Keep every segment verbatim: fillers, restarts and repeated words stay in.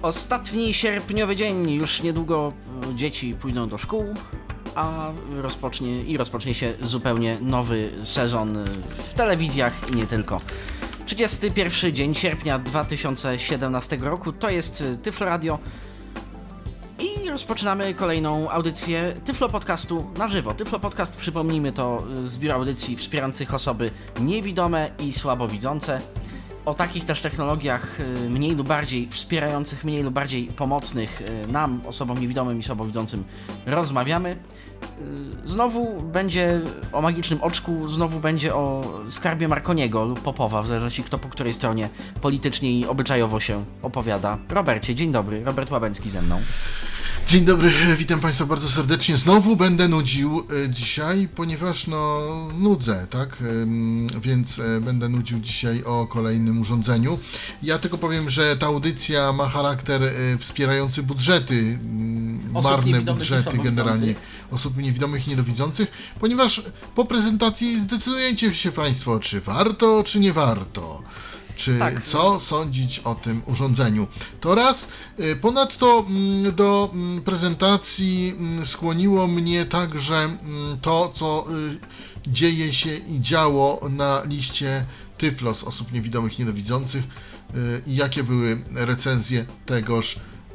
Ostatni sierpniowy dzień, już niedługo dzieci pójdą do szkół, a rozpocznie i rozpocznie się zupełnie nowy sezon w telewizjach i nie tylko. trzydziesty pierwszy dzień sierpnia dwa tysiące siedemnastego roku, to jest Tyflo Radio i rozpoczynamy kolejną audycję Tyflo Podcastu na żywo. Tyflo Podcast, przypomnijmy, to zbiór audycji wspierających osoby niewidome i słabowidzące. O takich też technologiach mniej lub bardziej wspierających, mniej lub bardziej pomocnych nam, osobom niewidomym i słabowidzącym, rozmawiamy. Znowu będzie o magicznym oczku, znowu będzie o skarbie Marconiego lub Popowa, w zależności kto po której stronie politycznie i obyczajowo się opowiada. Robercie, dzień dobry. Robert Łabęcki ze mną. Dzień dobry, witam Państwa bardzo serdecznie. Znowu będę nudził e, dzisiaj, ponieważ no nudzę, tak? E, więc e, będę nudził dzisiaj o kolejnym urządzeniu. Ja tylko powiem, że ta audycja ma charakter e, wspierający budżety, m, marne budżety generalnie osób niewidomych i niedowidzących, ponieważ po prezentacji zdecydujecie się Państwo, czy warto, czy nie warto. Czy tak. Co sądzić o tym urządzeniu? To raz. Ponadto do prezentacji skłoniło mnie także to, co dzieje się i działo na liście Tyflos osób niewidomych i niedowidzących i jakie były recenzje tegoż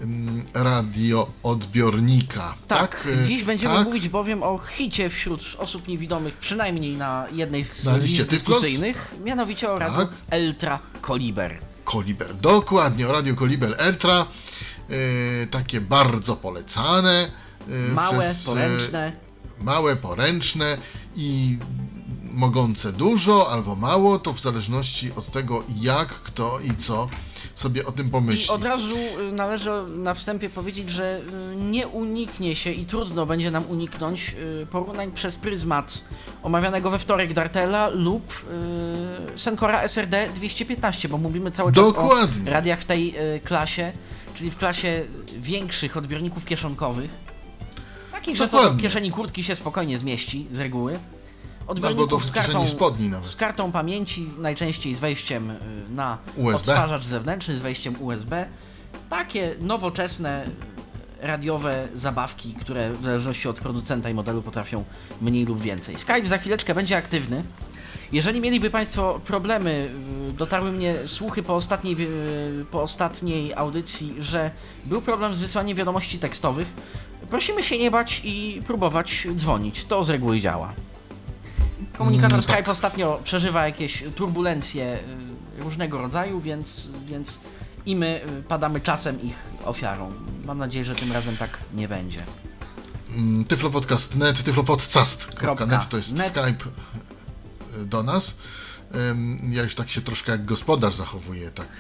radioodbiornika. Tak, tak, dziś będziemy tak? mówić bowiem o hicie wśród osób niewidomych, przynajmniej na jednej z na list dyskusyjnych, mianowicie o radiu tak? Eltra Koliber. Koliber, dokładnie, o radio Koliber Eltra, yy, takie bardzo polecane. Yy, małe, przez, poręczne. Yy, małe, poręczne i mogące dużo albo mało, to w zależności od tego, jak, kto i co sobie o tym pomyśli. I od razu należy na wstępie powiedzieć, że nie uniknie się i trudno będzie nam uniknąć porównań przez pryzmat omawianego we wtorek Dartella lub yy, Sencora S R D dwieście piętnaście, bo mówimy cały czas Dokładnie. o radiach w tej yy, klasie, czyli w klasie większych odbiorników kieszonkowych. Takich, że to do kieszeni kurtki się spokojnie zmieści z reguły. Odbiorników z kartą, spodni nawet. z kartą pamięci, najczęściej z wejściem na U S B. odtwarzacz zewnętrzny, z wejściem U S B. Takie nowoczesne radiowe zabawki, które w zależności od producenta i modelu potrafią mniej lub więcej. Skype za chwileczkę będzie aktywny. Jeżeli mieliby Państwo problemy, dotarły mnie słuchy po ostatniej, po ostatniej audycji, że był problem z wysłaniem wiadomości tekstowych, prosimy się nie bać i próbować dzwonić. To z reguły działa. Komunikator mm, Skype tak. ostatnio przeżywa jakieś turbulencje różnego rodzaju, więc, więc i my padamy czasem ich ofiarą. Mam nadzieję, że tym razem tak nie będzie. Tyflopodcast kropka net, tyflopodcast kropka net to jest net. Skype do nas. Ja już tak się troszkę jak gospodarz zachowuję, tak